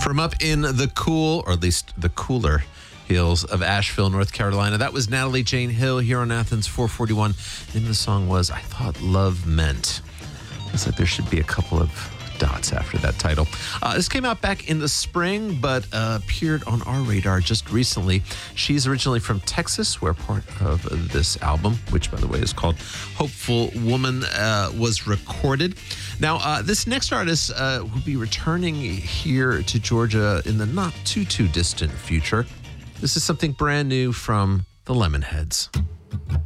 From up in the cool, or at least the cooler hills of Asheville, North Carolina, that was Natalie Jane Hill here on Athens 441. The name of the song was I Thought Love Meant. Looks like there should be a couple of dots after that title. This came out back in the spring, but appeared on our radar just recently. She's originally from Texas, where part of this album, which, by the way, is called Hopeful Woman, was recorded. Now, this next artist will be returning here to Georgia in the not too distant future. This is something brand new from the Lemonheads.